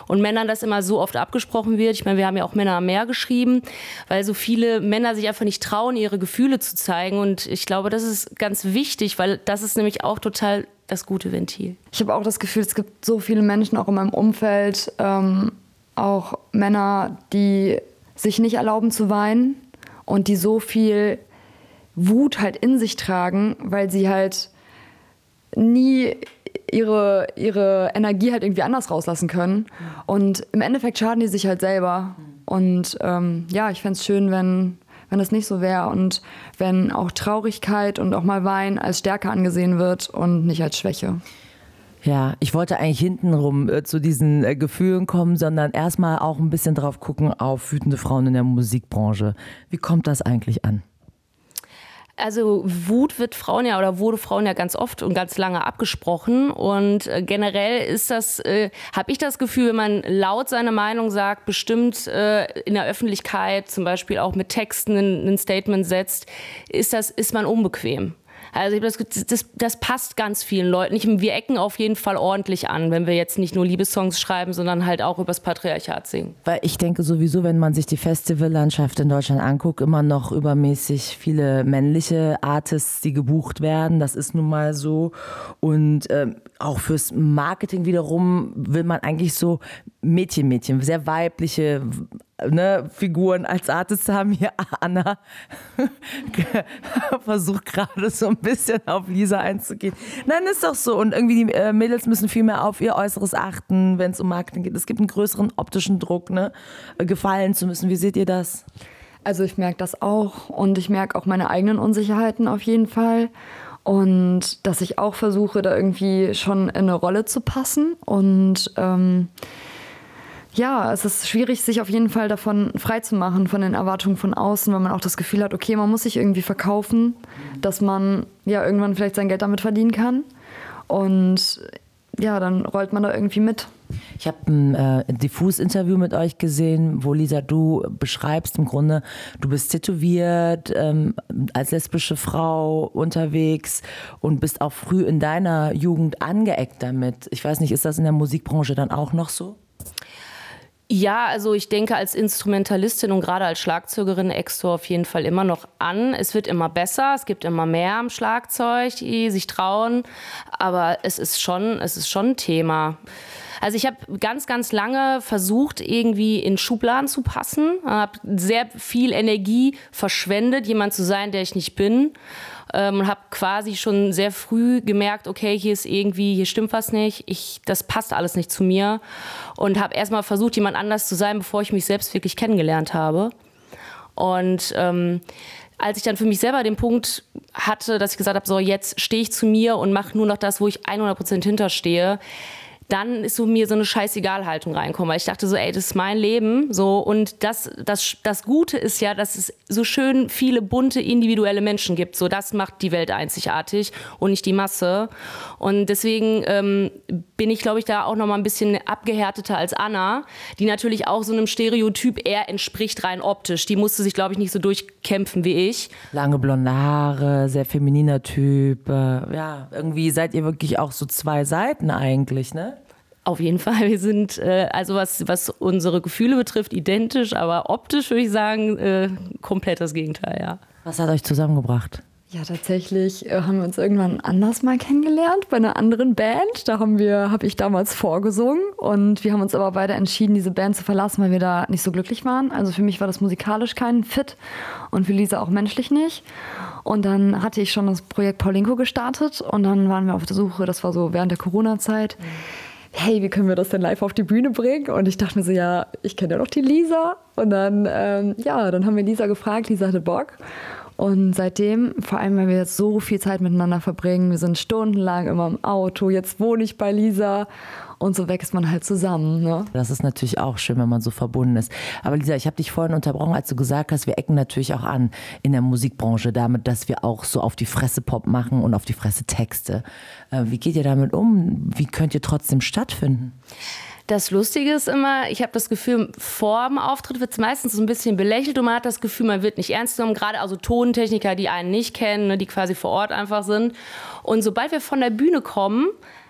und Männern das immer so oft abgesprochen wird. Ich meine, wir haben ja auch Männer am Meer geschrieben, weil so viele Männer sich einfach nicht trauen, ihre Gefühle zu zeigen. Und ich glaube, das ist ganz wichtig, weil das ist nämlich auch total das gute Ventil. Ich habe auch das Gefühl, es gibt so viele Menschen auch in meinem Umfeld, auch Männer, die sich nicht erlauben zu weinen und die so viel Wut halt in sich tragen, weil sie halt nie ihre Energie halt irgendwie anders rauslassen können. Und im Endeffekt schaden die sich halt selber. Und ja, ich fände es schön, wenn das nicht so wäre und wenn auch Traurigkeit und auch mal Weinen als Stärke angesehen wird und nicht als Schwäche. Ja, ich wollte eigentlich hintenrum zu diesen Gefühlen kommen, sondern erstmal auch ein bisschen drauf gucken auf wütende Frauen in der Musikbranche. Wie kommt das eigentlich an? Also Wut wurde Frauen ja ganz oft und ganz lange abgesprochen und generell ist das, habe ich das Gefühl, wenn man laut seine Meinung sagt, bestimmt in der Öffentlichkeit, zum Beispiel auch mit Texten ein Statement setzt, ist man unbequem. Also das passt ganz vielen Leuten. Wir ecken auf jeden Fall ordentlich an, wenn wir jetzt nicht nur Liebessongs schreiben, sondern halt auch übers Patriarchat singen. Weil ich denke sowieso, wenn man sich die Festivallandschaft in Deutschland anguckt, immer noch übermäßig viele männliche Artists, die gebucht werden. Das ist nun mal so. Und auch fürs Marketing wiederum will man eigentlich so Mädchen, sehr weibliche Figuren als Artist haben. Hier Anna versucht gerade so ein bisschen auf Lisa einzugehen. Nein, ist doch so. Und irgendwie die Mädels müssen viel mehr auf ihr Äußeres achten, wenn es um Marketing geht. Es gibt einen größeren optischen Druck, gefallen zu müssen. Wie seht ihr das? Also ich merke das auch und ich merke auch meine eigenen Unsicherheiten auf jeden Fall. Und dass ich auch versuche, da irgendwie schon in eine Rolle zu passen. Und ja, es ist schwierig, sich auf jeden Fall davon freizumachen, von den Erwartungen von außen, weil man auch das Gefühl hat, okay, man muss sich irgendwie verkaufen, dass man ja irgendwann vielleicht sein Geld damit verdienen kann. Und ja, dann rollt man da irgendwie mit. Ich habe ein Diffus-Interview mit euch gesehen, wo Lisa, du beschreibst im Grunde, du bist tätowiert, als lesbische Frau unterwegs und bist auch früh in deiner Jugend angeeckt damit. Ich weiß nicht, ist das in der Musikbranche dann auch noch so? Ja, also ich denke, als Instrumentalistin und gerade als Schlagzeugerin eckst du auf jeden Fall immer noch an. Es wird immer besser, es gibt immer mehr am Schlagzeug, die sich trauen, aber es ist schon ein Thema. Also ich habe ganz, ganz lange versucht, irgendwie in Schubladen zu passen, habe sehr viel Energie verschwendet, jemand zu sein, der ich nicht bin. Und habe quasi schon sehr früh gemerkt, okay, hier stimmt was nicht, das passt alles nicht zu mir. Und habe erstmal versucht, jemand anders zu sein, bevor ich mich selbst wirklich kennengelernt habe. Und als ich dann für mich selber den Punkt hatte, dass ich gesagt habe, so jetzt stehe ich zu mir und mache nur noch das, wo ich 100% hinterstehe, dann ist mir so eine Scheißegal-Haltung reingekommen, weil ich dachte so, ey, das ist mein Leben, so, und das Gute ist ja, dass es so schön viele bunte, individuelle Menschen gibt, so, das macht die Welt einzigartig und nicht die Masse, und deswegen bin ich, glaube ich, da auch noch mal ein bisschen abgehärteter als Anna, die natürlich auch so einem Stereotyp eher entspricht, rein optisch, die musste sich, glaube ich, nicht so durchkämpfen wie ich. Lange blonde Haare, sehr femininer Typ, ja, irgendwie seid ihr wirklich auch so zwei Seiten eigentlich, ne? Auf jeden Fall, wir sind, also was unsere Gefühle betrifft, identisch, aber optisch würde ich sagen, komplett das Gegenteil, ja. Was hat euch zusammengebracht? Ja, tatsächlich haben wir uns irgendwann anders mal kennengelernt, bei einer anderen Band. Da habe ich damals vorgesungen und wir haben uns aber beide entschieden, diese Band zu verlassen, weil wir da nicht so glücklich waren. Also für mich war das musikalisch kein Fit und für Lisa auch menschlich nicht. Und dann hatte ich schon das Projekt Paulinko gestartet und dann waren wir auf der Suche, das war so während der Corona-Zeit, hey, wie können wir das denn live auf die Bühne bringen? Und ich dachte mir so, ja, ich kenne ja noch die Lisa. Und dann, dann haben wir Lisa gefragt, Lisa hatte Bock. Und seitdem, vor allem, weil wir jetzt so viel Zeit miteinander verbringen, wir sind stundenlang immer im Auto, jetzt wohne ich bei Lisa und so wächst man halt zusammen. Ne? Das ist natürlich auch schön, wenn man so verbunden ist. Aber Lisa, ich habe dich vorhin unterbrochen, als du gesagt hast, wir ecken natürlich auch an in der Musikbranche damit, dass wir auch so auf die Fresse Pop machen und auf die Fresse Texte. Wie geht ihr damit um? Wie könnt ihr trotzdem stattfinden? Das Lustige ist immer, ich habe das Gefühl, vor dem Auftritt wird es meistens so ein bisschen belächelt und man hat das Gefühl, man wird nicht ernst genommen, gerade also Tontechniker, die einen nicht kennen, ne, die quasi vor Ort einfach sind. Und sobald wir von der Bühne kommen,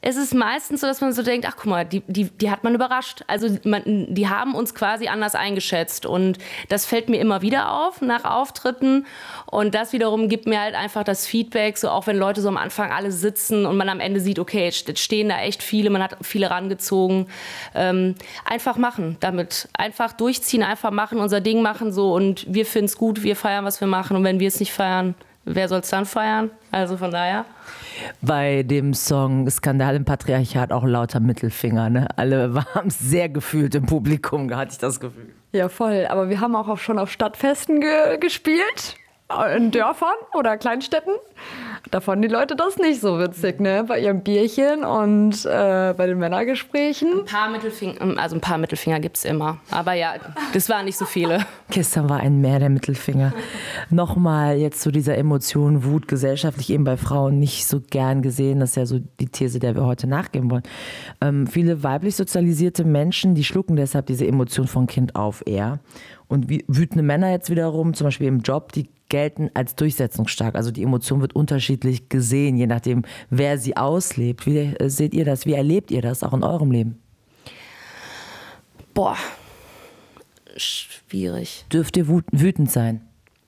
Es ist meistens so, dass man so denkt, ach guck mal, die hat man überrascht. Also die haben uns quasi anders eingeschätzt. Und das fällt mir immer wieder auf nach Auftritten. Und das wiederum gibt mir halt einfach das Feedback, so auch wenn Leute so am Anfang alle sitzen und man am Ende sieht, okay, jetzt stehen da echt viele, man hat viele rangezogen. Einfach machen damit. Einfach durchziehen, einfach machen, unser Ding machen so. Und wir finden es gut, wir feiern, was wir machen. Und wenn wir es nicht feiern, wer soll es dann feiern? Also von daher. Bei dem Song Skandal im Patriarchat auch lauter Mittelfinger. Ne? Alle waren sehr gefühlt im Publikum, hatte ich das Gefühl. Ja, voll. Aber wir haben auch schon auf Stadtfesten gespielt. In Dörfern oder Kleinstädten. Da fanden die Leute das nicht so witzig, ne? Bei ihrem Bierchen und bei den Männergesprächen. Ein paar Mittelfinger gibt es immer. Aber ja, das waren nicht so viele. Gestern war ein Meer der Mittelfinger. Nochmal jetzt zu dieser Emotion, Wut, gesellschaftlich eben bei Frauen nicht so gern gesehen. Das ist ja so die These, der wir heute nachgehen wollen. Viele weiblich sozialisierte Menschen, die schlucken deshalb diese Emotion von Kind auf eher. Und wütende Männer jetzt wiederum, zum Beispiel im Job, die gelten als durchsetzungsstark. Also die Emotion wird unterschiedlich gesehen, je nachdem, wer sie auslebt. Wie seht ihr das? Wie erlebt ihr das auch in eurem Leben? Boah, schwierig. Dürft ihr wütend sein?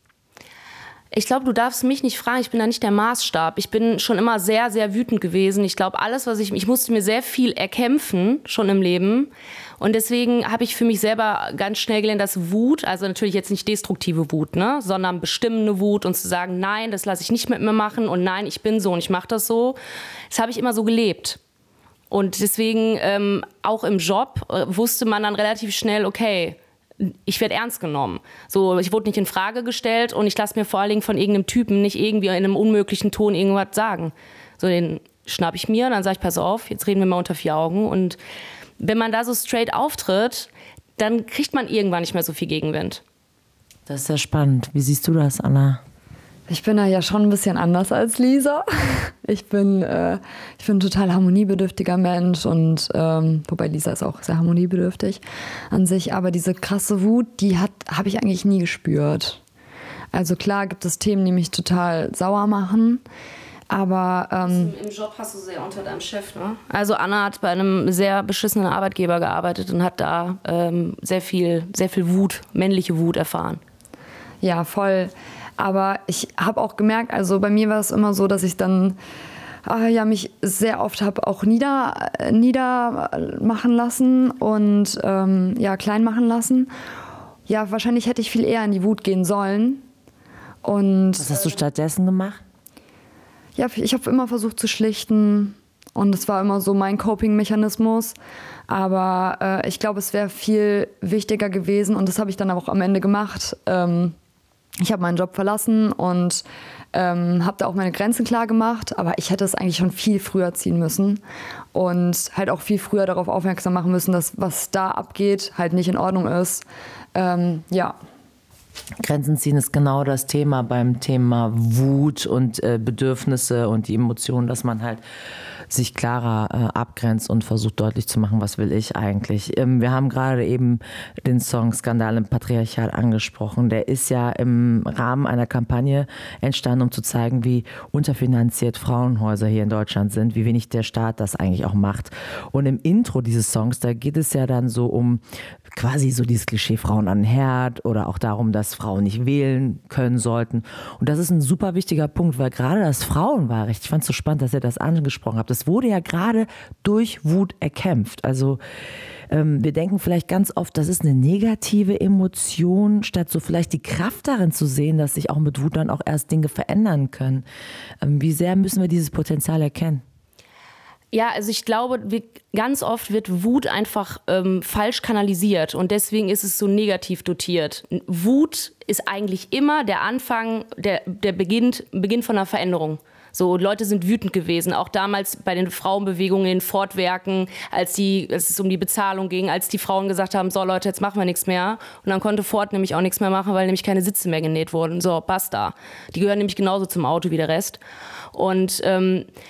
Ich glaube, du darfst mich nicht fragen, ich bin da nicht der Maßstab. Ich bin schon immer sehr, sehr wütend gewesen. Ich glaube, alles, ich musste mir sehr viel erkämpfen, schon im Leben. Und deswegen habe ich für mich selber ganz schnell gelernt, dass Wut, also natürlich jetzt nicht destruktive Wut, ne, sondern bestimmende Wut und zu sagen, nein, das lasse ich nicht mit mir machen und nein, ich bin so und ich mache das so. Das habe ich immer so gelebt. Und deswegen auch im Job wusste man dann relativ schnell, okay, ich werde ernst genommen. So, ich wurde nicht in Frage gestellt und ich lasse mir vor allen Dingen von irgendeinem Typen nicht irgendwie in einem unmöglichen Ton irgendwas sagen. So, den schnapp ich mir und dann sage ich, pass auf, jetzt reden wir mal unter 4 Augen. Und wenn man da so straight auftritt, dann kriegt man irgendwann nicht mehr so viel Gegenwind. Das ist sehr spannend. Wie siehst du das, Anna? Ich bin da ja schon ein bisschen anders als Lisa. Ich bin ein total harmoniebedürftiger Mensch und wobei Lisa ist auch sehr harmoniebedürftig an sich, aber diese krasse Wut, die habe ich eigentlich nie gespürt. Also klar gibt es Themen, die mich total sauer machen, aber im Job hast du sehr unter deinem Chef, ne? Also Anna hat bei einem sehr beschissenen Arbeitgeber gearbeitet und hat da sehr viel Wut, männliche Wut erfahren. Ja, voll. Aber ich habe auch gemerkt, also bei mir war es immer so, dass ich dann mich sehr oft habe auch niedermachen lassen und klein machen lassen. Ja, wahrscheinlich hätte ich viel eher in die Wut gehen sollen. Und was hast du stattdessen gemacht? Ja, ich habe immer versucht zu schlichten und es war immer so mein Coping-Mechanismus. Aber ich glaube, es wäre viel wichtiger gewesen und das habe ich dann auch am Ende gemacht. Ich habe meinen Job verlassen und habe da auch meine Grenzen klar gemacht, aber ich hätte es eigentlich schon viel früher ziehen müssen und halt auch viel früher darauf aufmerksam machen müssen, dass was da abgeht, halt nicht in Ordnung ist. Grenzen ziehen ist genau das Thema beim Thema Wut und Bedürfnisse und die Emotionen, dass man halt sich klarer abgrenzt und versucht deutlich zu machen, was will ich eigentlich. Wir haben gerade eben den Song Skandal im Patriarchat angesprochen. Der ist ja im Rahmen einer Kampagne entstanden, um zu zeigen, wie unterfinanziert Frauenhäuser hier in Deutschland sind, wie wenig der Staat das eigentlich auch macht. Und im Intro dieses Songs, da geht es ja dann so um quasi so dieses Klischee Frauen an den Herd oder auch darum, dass Frauen nicht wählen können sollten. Und das ist ein super wichtiger Punkt, weil gerade das Frauenwahlrecht, ich fand es so spannend, dass ihr das angesprochen habt, das wurde ja gerade durch Wut erkämpft. Also wir denken vielleicht ganz oft, das ist eine negative Emotion, statt so vielleicht die Kraft darin zu sehen, dass sich auch mit Wut dann auch erst Dinge verändern können. Wie sehr müssen wir dieses Potenzial erkennen? Ja, also ich glaube, ganz oft wird Wut einfach falsch kanalisiert und deswegen ist es so negativ dotiert. Wut ist eigentlich immer der Anfang, der Beginn von einer Veränderung. So, Leute sind wütend gewesen, auch damals bei den Frauenbewegungen in Fortwerken, als es um die Bezahlung ging, als die Frauen gesagt haben, so Leute, jetzt machen wir nichts mehr. Und dann konnte Ford nämlich auch nichts mehr machen, weil nämlich keine Sitze mehr genäht wurden. So, basta. Die gehören nämlich genauso zum Auto wie der Rest. Und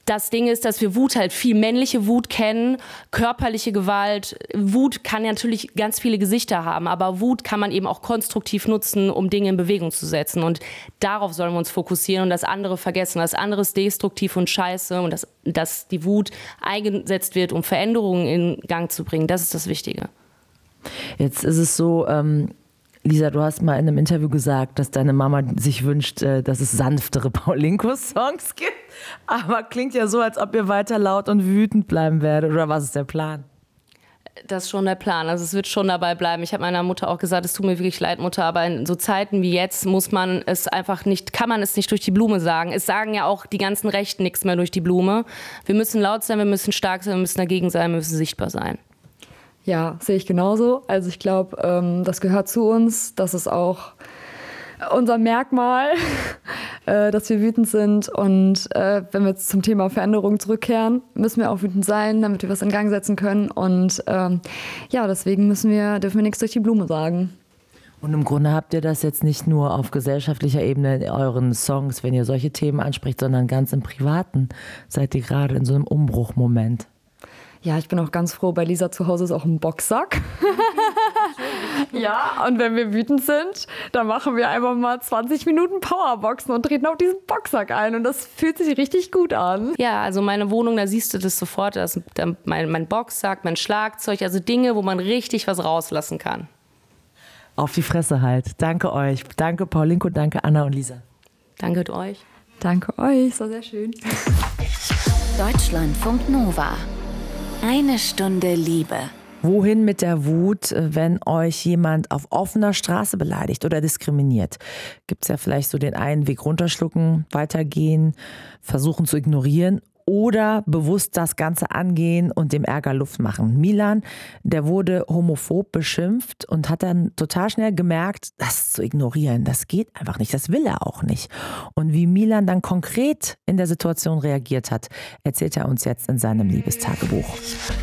Das Ding ist, dass wir Wut halt viel männliche Wut kennen, körperliche Gewalt. Wut kann ja natürlich ganz viele Gesichter haben, aber Wut kann man eben auch konstruktiv nutzen, um Dinge in Bewegung zu setzen. Und darauf sollen wir uns fokussieren und das andere vergessen. Das andere ist destruktiv und scheiße und dass die Wut eingesetzt wird, um Veränderungen in Gang zu bringen. Das ist das Wichtige. Jetzt ist es so, Lisa, du hast mal in einem Interview gesagt, dass deine Mama sich wünscht, dass es sanftere Paulinko-Songs gibt. Aber klingt ja so, als ob ihr weiter laut und wütend bleiben werdet. Oder was ist der Plan? Das ist schon der Plan. Also es wird schon dabei bleiben. Ich habe meiner Mutter auch gesagt, es tut mir wirklich leid, Mutter, aber in so Zeiten wie jetzt kann man es nicht durch die Blume sagen. Es sagen ja auch die ganzen Rechten nichts mehr durch die Blume. Wir müssen laut sein, wir müssen stark sein, wir müssen dagegen sein, wir müssen sichtbar sein. Ja, sehe ich genauso. Also ich glaube, das gehört zu uns. Das ist auch unser Merkmal, dass wir wütend sind. Und wenn wir jetzt zum Thema Veränderung zurückkehren, müssen wir auch wütend sein, damit wir was in Gang setzen können. Und deswegen dürfen wir nichts durch die Blume sagen. Und im Grunde habt ihr das jetzt nicht nur auf gesellschaftlicher Ebene in euren Songs, wenn ihr solche Themen anspricht, sondern ganz im Privaten seid ihr gerade in so einem Umbruchmoment. Ja, ich bin auch ganz froh, bei Lisa zu Hause ist auch ein Boxsack. Ja, und wenn wir wütend sind, dann machen wir einfach mal 20 Minuten Powerboxen und treten auf diesen Boxsack ein. Und das fühlt sich richtig gut an. Ja, also meine Wohnung, da siehst du das sofort. Da ist mein Boxsack, mein Schlagzeug, also Dinge, wo man richtig was rauslassen kann. Auf die Fresse halt. Danke euch. Danke Paulinko, danke Anna und Lisa. Danke euch. Danke euch, so sehr schön. Deutschlandfunk Nova. Eine Stunde Liebe. Wohin mit der Wut, wenn euch jemand auf offener Straße beleidigt oder diskriminiert? Gibt es ja vielleicht so den einen Weg runterschlucken, weitergehen, versuchen zu ignorieren oder bewusst das Ganze angehen und dem Ärger Luft machen. Milan, der wurde homophob beschimpft und hat dann total schnell gemerkt, das zu ignorieren, das geht einfach nicht, das will er auch nicht. Und wie Milan dann konkret in der Situation reagiert hat, erzählt er uns jetzt in seinem Liebestagebuch.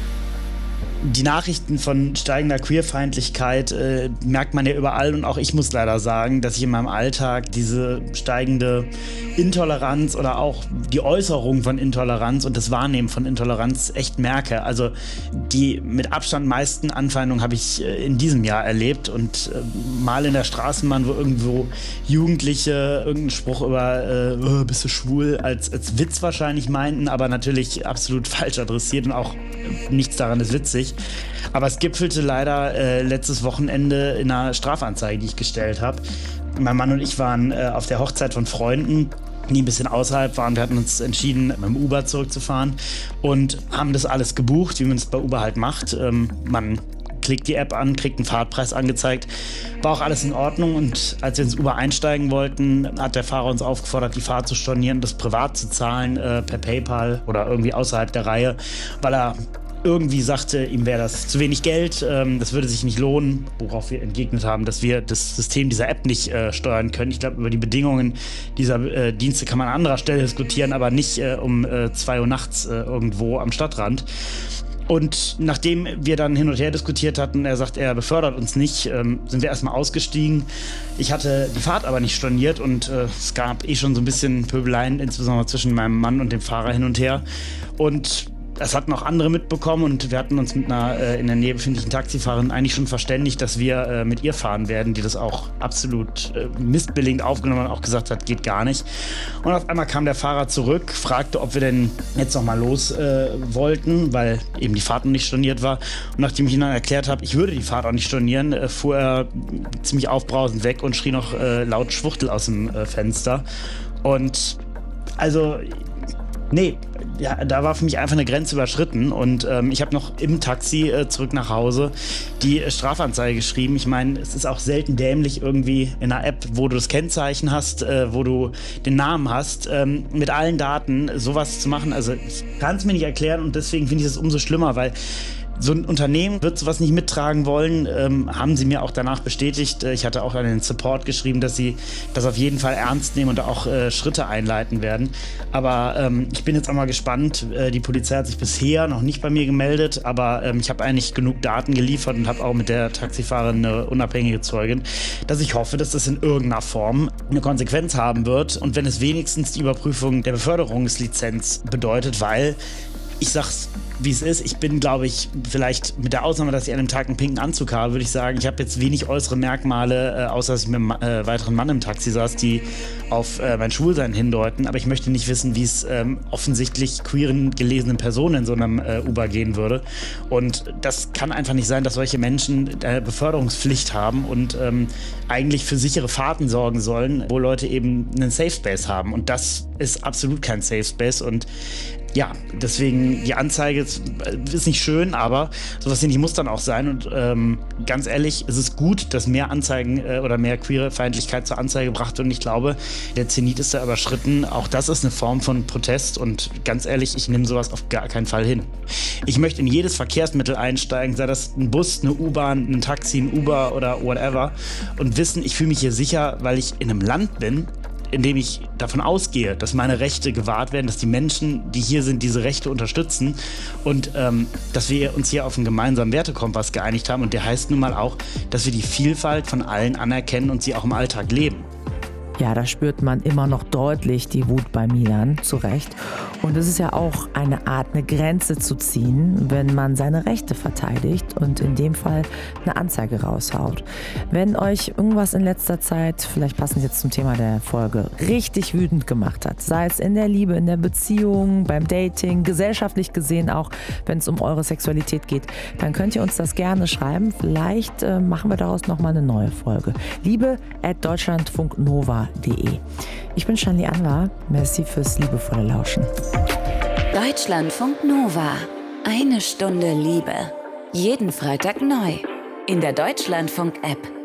Die Nachrichten von steigender Queerfeindlichkeit merkt man ja überall und auch ich muss leider sagen, dass ich in meinem Alltag diese steigende Intoleranz oder auch die Äußerung von Intoleranz und das Wahrnehmen von Intoleranz echt merke. Also die mit Abstand meisten Anfeindungen habe ich in diesem Jahr erlebt und mal in der Straßenbahn, wo irgendwo Jugendliche irgendeinen Spruch über bist du schwul als Witz wahrscheinlich meinten, aber natürlich absolut falsch adressiert und auch nichts daran ist witzig. Aber es gipfelte leider letztes Wochenende in einer Strafanzeige, die ich gestellt habe. Mein Mann und ich waren auf der Hochzeit von Freunden, die ein bisschen außerhalb waren. Wir hatten uns entschieden, mit dem Uber zurückzufahren und haben das alles gebucht, wie man es bei Uber halt macht. Man klickt die App an, kriegt einen Fahrtpreis angezeigt. War auch alles in Ordnung und als wir ins Uber einsteigen wollten, hat der Fahrer uns aufgefordert, die Fahrt zu stornieren, das privat zu zahlen per PayPal oder irgendwie außerhalb der Reihe, weil er irgendwie sagte, ihm wäre das zu wenig Geld, das würde sich nicht lohnen, worauf wir entgegnet haben, dass wir das System dieser App nicht steuern können. Ich glaube, über die Bedingungen dieser Dienste kann man an anderer Stelle diskutieren, aber nicht um 2 Uhr nachts irgendwo am Stadtrand. Und nachdem wir dann hin und her diskutiert hatten, er sagt, er befördert uns nicht, sind wir erstmal ausgestiegen. Ich hatte die Fahrt aber nicht storniert und es gab schon so ein bisschen Pöbeleien, insbesondere zwischen meinem Mann und dem Fahrer hin und her. Und das hatten auch andere mitbekommen und wir hatten uns mit einer in der Nähe befindlichen Taxifahrerin eigentlich schon verständigt, dass wir mit ihr fahren werden, die das auch absolut missbilligend aufgenommen und auch gesagt hat, geht gar nicht. Und auf einmal kam der Fahrer zurück, fragte, ob wir denn jetzt noch mal los wollten, weil eben die Fahrt noch nicht storniert war. Und nachdem ich ihm dann erklärt habe, ich würde die Fahrt auch nicht stornieren, fuhr er ziemlich aufbrausend weg und schrie noch laut Schwuchtel aus dem Fenster. Und also nee, ja, da war für mich einfach eine Grenze überschritten und ich habe noch im Taxi zurück nach Hause die Strafanzeige geschrieben. Ich meine, es ist auch selten dämlich irgendwie in einer App, wo du das Kennzeichen hast, wo du den Namen hast, mit allen Daten sowas zu machen. Also ich kann es mir nicht erklären und deswegen finde ich es umso schlimmer, weil So ein Unternehmen wird sowas nicht mittragen wollen, haben sie mir auch danach bestätigt. Ich hatte auch an den Support geschrieben, dass sie das auf jeden Fall ernst nehmen und auch Schritte einleiten werden. Aber ich bin jetzt auch mal gespannt. Die Polizei hat sich bisher noch nicht bei mir gemeldet, aber ich habe eigentlich genug Daten geliefert und habe auch mit der Taxifahrerin eine unabhängige Zeugin, dass ich hoffe, dass das in irgendeiner Form eine Konsequenz haben wird. Und wenn es wenigstens die Überprüfung der Beförderungslizenz bedeutet, weil ich sag's, wie es ist. Ich bin, glaube ich, vielleicht mit der Ausnahme, dass ich an dem Tag einen pinken Anzug habe, würde ich sagen, ich habe jetzt wenig äußere Merkmale, außer dass ich mit einem weiteren Mann im Taxi saß, die auf mein Schwulsein hindeuten. Aber ich möchte nicht wissen, wie es offensichtlich queeren, gelesenen Personen in so einem Uber gehen würde. Und das kann einfach nicht sein, dass solche Menschen eine Beförderungspflicht haben und eigentlich für sichere Fahrten sorgen sollen, wo Leute eben einen Safe Space haben. Und das ist absolut kein Safe Space. Und ja, deswegen die Anzeige ist nicht schön, aber sowas hier nicht muss dann auch sein. Und ganz ehrlich, es ist gut, dass mehr Anzeigen oder mehr queere Feindlichkeit zur Anzeige gebracht wird. Und ich glaube, der Zenit ist da überschritten. Auch das ist eine Form von Protest. Und ganz ehrlich, ich nehme sowas auf gar keinen Fall hin. Ich möchte in jedes Verkehrsmittel einsteigen, sei das ein Bus, eine U-Bahn, ein Taxi, ein Uber oder whatever. Und wissen, ich fühle mich hier sicher, weil ich in einem Land bin, indem ich davon ausgehe, dass meine Rechte gewahrt werden, dass die Menschen, die hier sind, diese Rechte unterstützen und dass wir uns hier auf einen gemeinsamen Wertekompass geeinigt haben. Und der heißt nun mal auch, dass wir die Vielfalt von allen anerkennen und sie auch im Alltag leben. Ja, da spürt man immer noch deutlich die Wut bei Milan, zu Recht. Und es ist ja auch eine Art, eine Grenze zu ziehen, wenn man seine Rechte verteidigt und in dem Fall eine Anzeige raushaut. Wenn euch irgendwas in letzter Zeit, vielleicht passend jetzt zum Thema der Folge, richtig wütend gemacht hat, sei es in der Liebe, in der Beziehung, beim Dating, gesellschaftlich gesehen auch, wenn es um eure Sexualität geht, dann könnt ihr uns das gerne schreiben. Vielleicht machen wir daraus nochmal eine neue Folge. liebe@deutschlandfunknova.de. Ich bin Shanli Anwar. Merci fürs liebevolle Lauschen. Deutschlandfunk Nova. Eine Stunde Liebe. Jeden Freitag neu. In der Deutschlandfunk-App.